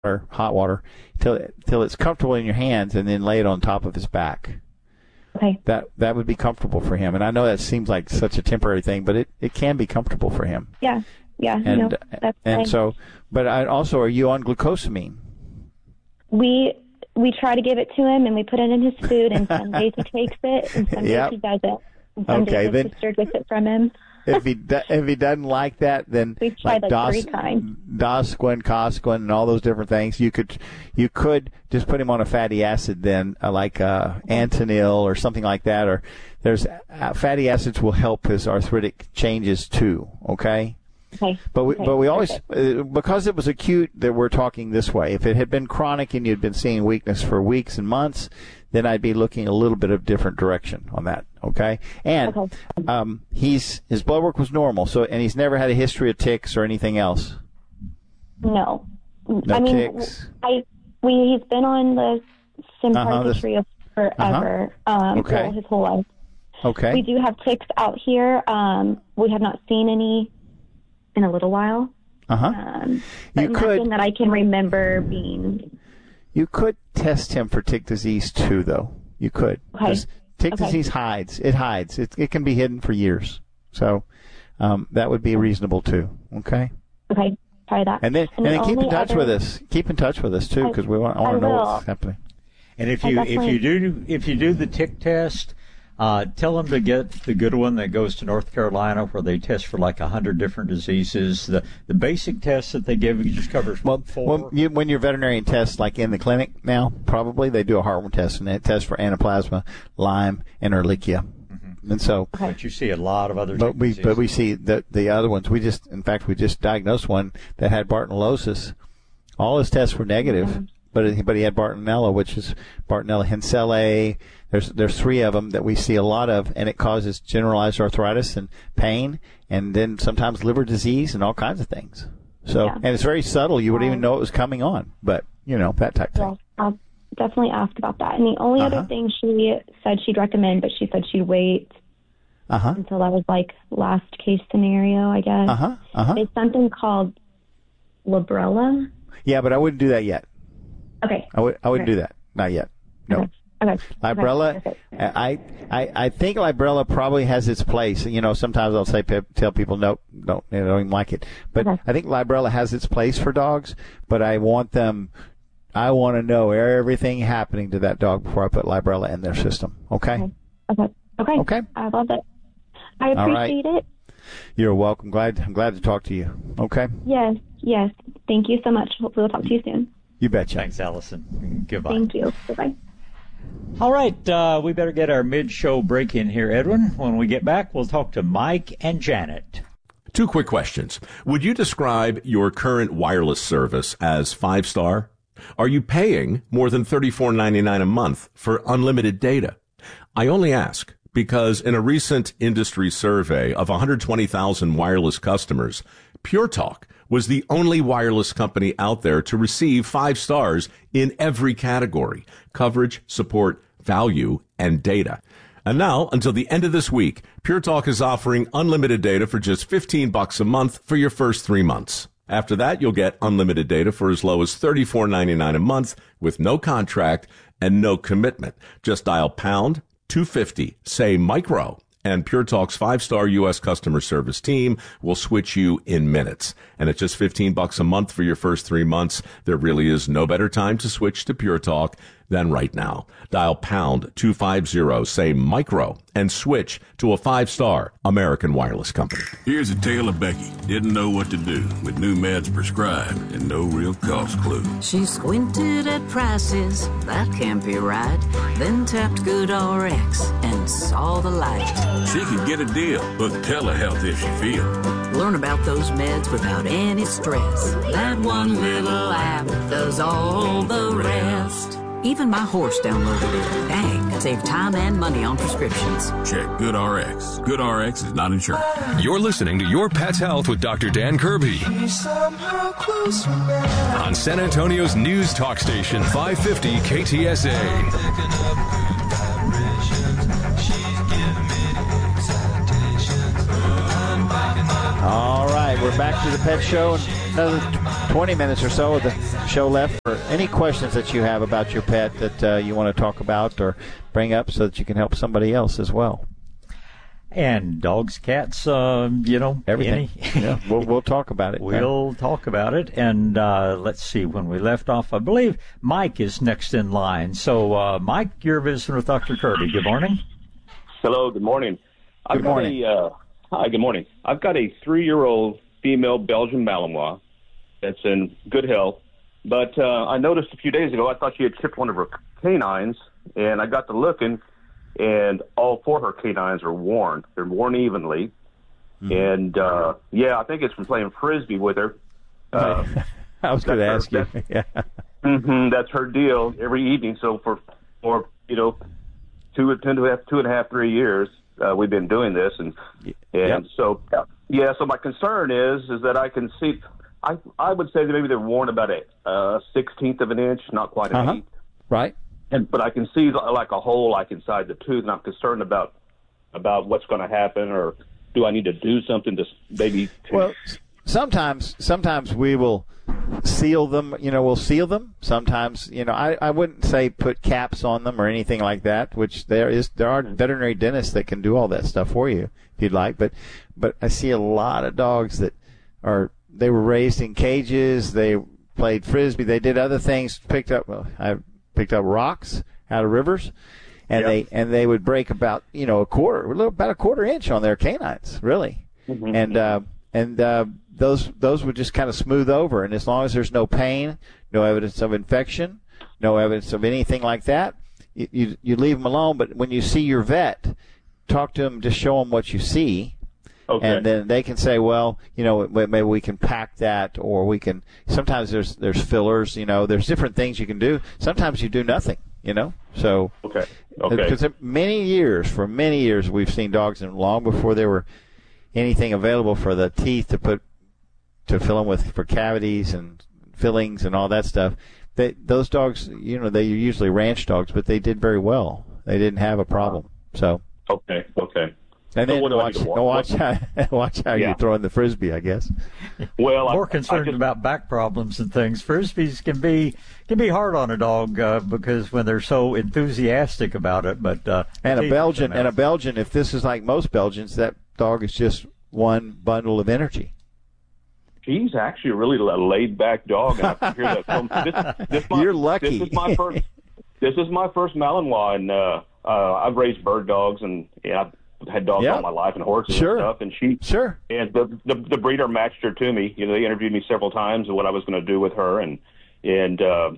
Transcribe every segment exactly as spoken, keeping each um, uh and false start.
or hot water till till it's comfortable in your hands, and then lay it on top of his back. Okay. That that would be comfortable for him. And I know that seems like such a temporary thing, but it, it can be comfortable for him. Yeah. Yeah. And no, that's and fine. so, but I also, are you on glucosamine? We we try to give it to him, and we put it in his food, and some days he takes it, and some Yep. days he doesn't. And some Okay, days then- his sister gets it from him. If he do, if he doesn't like that, then We've tried like, Dos, three times. Dosquin, Cosquin, and all those different things, you could you could just put him on a fatty acid then, uh, like uh, Antonil or something like that. Or there's uh, fatty acids will help his arthritic changes too. Okay. Okay. But we, okay. but we always, Perfect. uh, because it was acute, that we're talking this way. If it had been chronic and you'd been seeing weakness for weeks and months, then I'd be looking a little bit of different direction on that. Okay. And, Okay. um, he's, his blood work was normal. So, and he's never had a history of ticks or anything else. No. No I mean, ticks. I we he's been on the Uh-huh, this- Simparica forever, um, Okay. well, his whole life. Okay. We do have ticks out here. Um, we have not seen any in a little while. Uh-huh. Um, but You nothing could- that I can remember being. You could test him for tick disease too, though. You could. Okay. 'Cause tick Okay. disease hides. It hides. It, it can be hidden for years. So, um, that would be reasonable too. Okay. Okay, try that. And then, and, the then keep in only touch other- with us. Keep in touch with us too, I- because we want, I want I to know will. what's happening. And if I you if definitely- you do if you do the tick test, uh, tell them to get the good one that goes to North Carolina, where they test for like a hundred different diseases. The the basic test that they give you just covers Well, four. when, you, when your veterinarian tests, like in the clinic now, probably they do a heartworm test, and it tests for Anaplasma, Lyme, and Ehrlichia. And so, But you see a lot of other but tick we diseases. but we see the the other ones. We just, in fact, we just diagnosed one that had Bartonellosis. All his tests were negative, Mm-hmm. but he, but he had Bartonella, which is Bartonella henselae. There's there's three of them that we see a lot of, and it causes generalized arthritis and pain, and then sometimes liver disease and all kinds of things. So, Yeah. and it's very subtle. You wouldn't even know it was coming on, but you know, that type Yes, thing. I'll definitely ask about that. And the only Uh-huh. other thing she said she'd recommend, but she said she'd wait Uh huh. until that was like last case scenario, I guess. Uh huh. Uh huh. Is something called Librela. Yeah, but I wouldn't do that yet. Okay. I would I wouldn't Okay. do that. Not yet. No. Okay. Okay. Librela, Okay. I, I, I think Librela probably has its place. You know, sometimes I'll say, tell people, no, don't, you know, don't even like it. But Okay. I think Librela has its place for dogs, but I want them, I want to know everything happening to that dog before I put Librela in their system. Okay? Okay. Okay. Okay. Okay. I love it. I All right. appreciate it. You're welcome. Glad, I'm glad to talk to you. Okay? Yes. Yes. Thank you so much. Hopefully we'll talk to you soon. You betcha. Thanks, Allison. Goodbye. Thank you. Bye-bye. All right, uh, we better get our mid-show break in here, Edwin. When we get back, we'll talk to Mike and Janet. Two quick questions. Would you describe your current wireless service as five-star? Are you paying more than thirty-four ninety-nine a month for unlimited data? I only ask because in a recent industry survey of one hundred twenty thousand wireless customers, Pure Talk was the only wireless company out there to receive five stars in every category: coverage, support, value, and data. And now, until the end of this week, Pure Talk is offering unlimited data for just fifteen bucks a month for your first three months. After that, you'll get unlimited data for as low as thirty-four ninety-nine a month with no contract and no commitment. Just dial pound two fifty, say micro, and Pure Talk's five-star U S customer service team will switch you in minutes. And at just fifteen bucks a month for your first three months, there really is no better time to switch to Pure Talk than right now. Dial pound two fifty, say micro, and switch to a five-star American wireless company. Here's a tale of Becky. Didn't know what to do with new meds prescribed and no real cost clue. She squinted at prices, that can't be right. Then tapped GoodRx and saw the light. She could get a deal with telehealth if she feels. Learn about those meds without any stress. That one little app does all the rest. Even my horse downloaded it. Dang, save time and money on prescriptions. Check GoodRx. GoodRx is not insured. You're listening to Your Pet's Health with Doctor Dan Kirby on San Antonio's news talk station, five fifty K T S A. All right, we're back to the Pet Show. another twenty minutes or so of the show left for any questions that you have about your pet that uh, you want to talk about or bring up so that you can help somebody else as well. And dogs, cats, uh, you know, everything. Any, yeah, we'll, we'll talk about it. We'll yeah. talk about it. And uh, let's see, when we left off, I believe Mike is next in line. So, uh, Mike, you're visiting with Doctor Kirby. Good morning. Hello, good morning. Good I've morning. Got a, uh, hi, good morning. I've got a three-year-old female Belgian Malinois that's in good health. But uh, I noticed a few days ago, I thought she had chipped one of her canines, and I got to looking, and all four of her canines are worn. They're worn evenly. Mm-hmm. And, uh, yeah, I think it's from playing Frisbee with her. Uh, I was going to ask you. Yeah. Mm-hmm, that's her deal every evening. So for, for you know, two, two, and a half, two and a half, three years, uh, we've been doing this. And, and yep. so, yeah, so my concern is is that I can see, I, I would say that maybe they're worn about a uh, sixteenth of an inch, not quite an uh-huh. eighth. Right. And, but I can see like a hole like inside the tooth, and I'm concerned about about what's going to happen, or do I need to do something to maybe? To... Well, sometimes sometimes we will seal them. You know, we'll seal them. Sometimes, you know, I, I wouldn't say put caps on them or anything like that. Which there is there are veterinary dentists that can do all that stuff for you if you'd like. But but I see a lot of dogs that are they were raised in cages. They played Frisbee. They did other things. Picked up. Well, I. picked up rocks out of rivers, and yep. they and they would break about you know a quarter, about a quarter inch on their canines, really, mm-hmm. and uh, and uh, those those would just kind of smooth over, and as long as there's no pain, no evidence of infection, no evidence of anything like that, you you, you leave them alone. But when you see your vet, talk to them, just show them what you see. Okay. And then they can say, well, you know, maybe we can pack that, or we can. Sometimes there's there's fillers, you know, there's different things you can do. Sometimes you do nothing, you know. So okay, okay. Because many years, for many years, we've seen dogs, and long before there were anything available for the teeth to put to fill them with for cavities and fillings and all that stuff. They, those dogs, you know, they are usually ranch dogs, but they did very well. They didn't have a problem. So okay, okay. And so then watch, watch how, watch how yeah. you're throwing the Frisbee, I guess. Well, more I, concerned I just, about back problems and things. Frisbees can be can be hard on a dog uh, because when they're so enthusiastic about it. But uh, and a Belgian, and a Belgian, if this is like most Belgians, that dog is just one bundle of energy. He's actually a really laid back dog, and I hear that. From, this, this my, you're lucky. This is my first. This is my first Malinois, and uh, uh, I've raised bird dogs, and yeah. I've, had dogs yep. all my life and horses sure. and stuff, and she sure. And the, the the breeder matched her to me. You know, they interviewed me several times of what I was going to do with her, and and uh,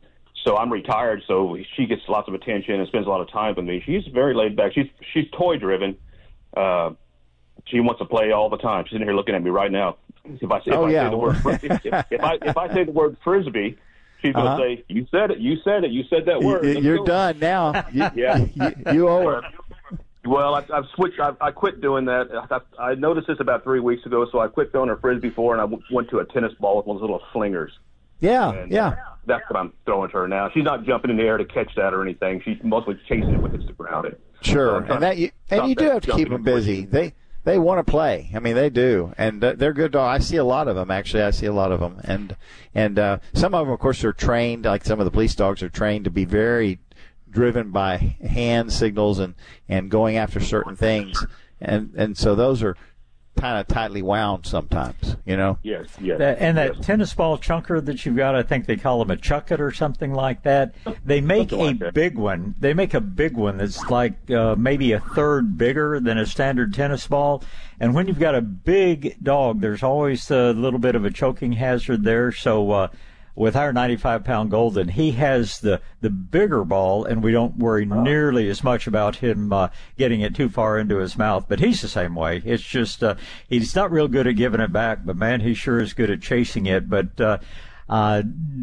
so I'm retired, so she gets lots of attention and spends a lot of time with me. She's very laid back. She's she's toy driven. Uh, she wants to play all the time. She's in here looking at me right now. If I say, if oh, I yeah. say the word if, if I if I say the word Frisbee, she's going to uh-huh. say, "You said it. You said it. You said that word." You, you're go. done now. You, yeah, you, you owe her. Well, I, I've switched. I, I quit doing that. I, I noticed this about three weeks ago, so I quit throwing her Frisbee for her, and I w- went to a tennis ball with one of those little slingers. Yeah, and, yeah. Uh, that's what I'm throwing to her now. She's not jumping in the air to catch that or anything. She's mostly chasing it when it's the ground. Sure, so and that you, and you do have to keep them busy. They they want to play. I mean, they do, and uh, they're good dogs. I see a lot of them. Actually, I see a lot of them, and and uh, some of them, of course, are trained. Like some of the police dogs are trained to be very driven by hand signals and, and going after certain things, and and so those are kind of tightly wound sometimes, you know. Yes, yes. That, and that yes. tennis ball chunker that you've got, I think they call them a chucket or something like that. They make a like big one. They make a big one that's like uh, maybe a third bigger than a standard tennis ball. And when you've got a big dog, there's always a little bit of a choking hazard there. So. Uh, With our ninety-five pound Golden, he has the, the bigger ball, and we don't worry nearly as much about him uh, getting it too far into his mouth. But he's the same way. It's just uh, he's not real good at giving it back, but, man, he sure is good at chasing it. But uh, uh,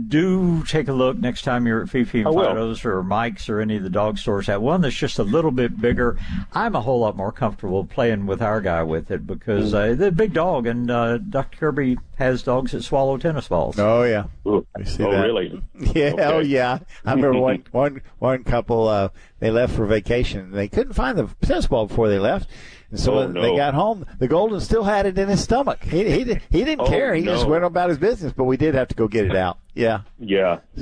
do take a look next time you're at Fifi and Fido's or Mike's or any of the dog stores. At one that's just a little bit bigger. I'm a whole lot more comfortable playing with our guy with it because uh, they're a big dog, and uh, Doctor Kirby has dogs that swallow tennis balls. Oh, yeah. Ooh. I see oh, that. really? Yeah, okay. oh, yeah. I remember one, one, one couple, uh, they left for vacation. They couldn't find the tennis ball before they left. And so Oh, when no. they got home, the Golden still had it in his stomach. He he, he didn't Oh, care. He no. just went about his business. But we did have to go get it out. Yeah. Yeah.